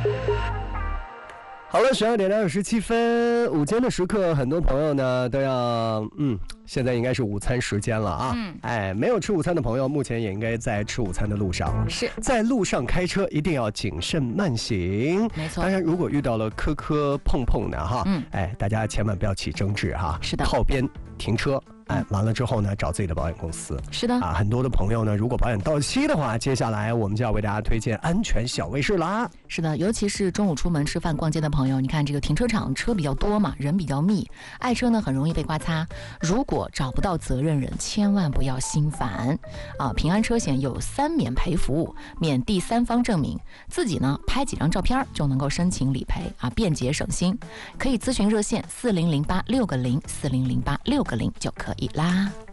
好了，12:27，午间的时刻，很多朋友呢都要，现在应该是午餐时间了啊。没有吃午餐的朋友，目前也应该在吃午餐的路上。 是在路上开车一定要谨慎慢行。 没错。 当然，如果遇到了磕碰的哈，大家千万不要起争执哈。 是的。 靠边停车。完了之后呢，找自己的保险公司。 是的很多的朋友呢，如果保险到期的话，接下来我们就要为大家推荐安全小卫士啦。 是的，尤其是中午出门吃饭、逛街的朋友，你看这个停车场车比较多嘛，人比较密，爱车呢很容易被刮擦。如果找不到责任人，千万不要心烦啊！平安车险有3免赔服务，免第三方证明，自己呢拍几张照片就能够申请理赔啊，便捷省心。可以咨询热线4008-6个0，4008-6个0就可以啦。